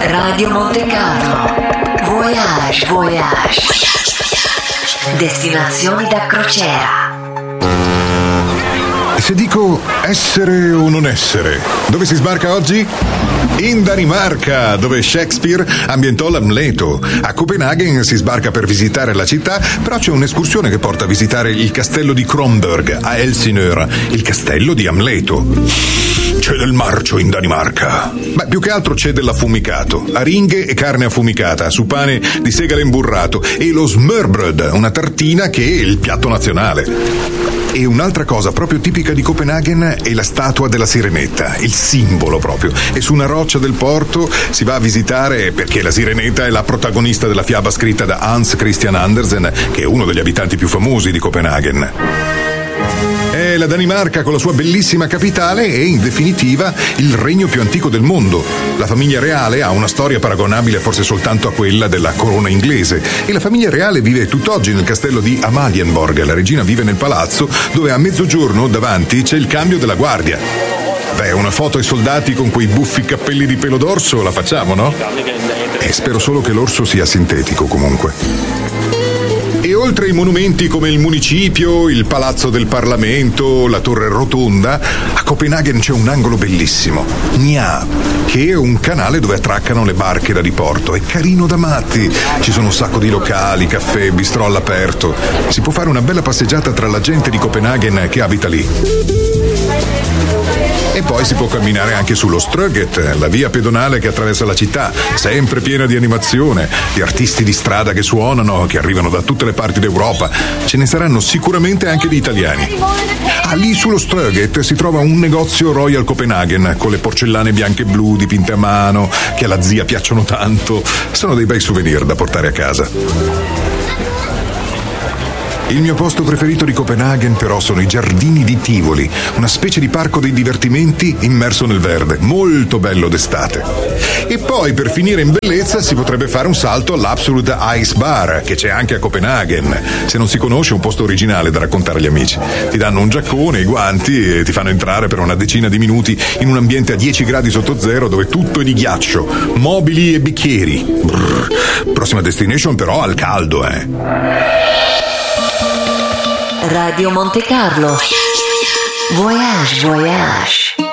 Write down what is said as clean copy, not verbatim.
Radio Monte Carlo. Voyage, voyage. Destinazioni da crociera. Se dico essere o non essere, dove si sbarca oggi? In Danimarca, dove Shakespeare ambientò l'Amleto. A Copenaghen si sbarca per visitare la città, però c'è un'escursione che porta a visitare il castello di Kronborg a Helsingør, il castello di Amleto. C'è del marcio in Danimarca. Ma più che altro c'è dell'affumicato, aringhe e carne affumicata su pane di segale imburrato e lo smørbrød, una tartina che è il piatto nazionale. E un'altra cosa proprio tipica di Copenaghen è la statua della Sirenetta, il simbolo proprio. E su una roccia del porto si va a visitare perché la Sirenetta è la protagonista della fiaba scritta da Hans Christian Andersen, che è uno degli abitanti più famosi di Copenaghen. È la Danimarca con la sua bellissima capitale e, in definitiva, il regno più antico del mondo. La famiglia reale ha una storia paragonabile forse soltanto a quella della corona inglese e la famiglia reale vive tutt'oggi nel castello di Amalienborg. La regina vive nel palazzo dove a mezzogiorno davanti c'è il cambio della guardia. Beh, una foto ai soldati con quei buffi cappelli di pelo d'orso la facciamo, no? E spero solo che l'orso sia sintetico comunque. E oltre ai monumenti come il municipio, il palazzo del Parlamento, la torre rotonda, a Copenaghen c'è un angolo bellissimo, Nya, che è un canale dove attraccano le barche da diporto. È carino da matti, ci sono un sacco di locali, caffè, bistrò all'aperto. Si può fare una bella passeggiata tra la gente di Copenaghen che abita lì. E poi si può camminare anche sullo Strøget, la via pedonale che attraversa la città, sempre piena di animazione, di artisti di strada che suonano, che arrivano da tutte le parti d'Europa. Ce ne saranno sicuramente anche di italiani. Lì sullo Strøget si trova un negozio Royal Copenhagen con le porcellane bianche e blu dipinte a mano, che alla zia piacciono tanto. Sono dei bei souvenir da portare a casa. Il mio posto preferito di Copenaghen però sono i giardini di Tivoli, una specie di parco dei divertimenti immerso nel verde, molto bello d'estate. E poi per finire in bellezza si potrebbe fare un salto all'Absolute Ice Bar, che c'è anche a Copenaghen. Se non si conosce è un posto originale da raccontare agli amici. Ti danno un giaccone, i guanti e ti fanno entrare per una decina di minuti in un ambiente a 10 gradi sotto zero dove tutto è di ghiaccio, mobili e bicchieri. Brrr. Prossima destination però al caldo, Radio Monte Carlo. Voyage, voyage.